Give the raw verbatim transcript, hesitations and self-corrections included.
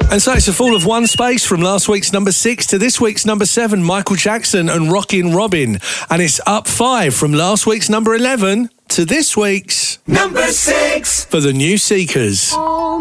And so it's a fall of one space from last week's number six to this week's number seven, Michael Jackson and Rockin' Robin. And it's up five from last week's number eleven to this week's number six for the New Seekers.